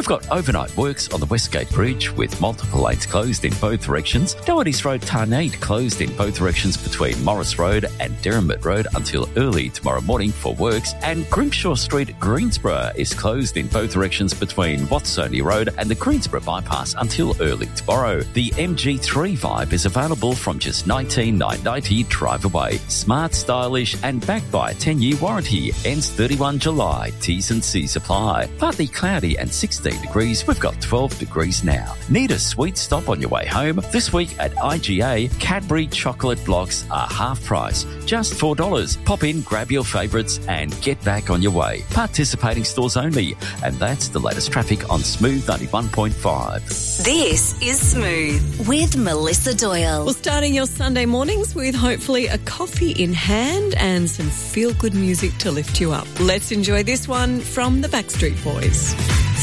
We've got overnight works on the Westgate Bridge with multiple lanes closed in both directions. Doherty's Road Tarnate closed in both directions between Morris Road and Derrimut Road until early tomorrow morning for works. And Grimshaw Street, Greensborough is closed in both directions between Watsoni Road and the Greensborough Bypass until early tomorrow. The MG3 Vibe is available from just $19,990 drive away. Smart, stylish and backed by a 10-year warranty. Ends 31 July. T's and C's apply. Partly cloudy and 16 degrees. We've got 12 degrees now. Need a sweet stop on your way home? This week at IGA, Cadbury chocolate blocks are half price. Just $4. Pop in, grab your favourites and get back on your way. Participating stores only. And that's the latest traffic on Smooth 91.5. This is Smooth with Melissa Doyle. Well, starting your Sunday mornings with hopefully a coffee in hand and some feel-good music to lift you up. Let's enjoy this one from the Backstreet Boys.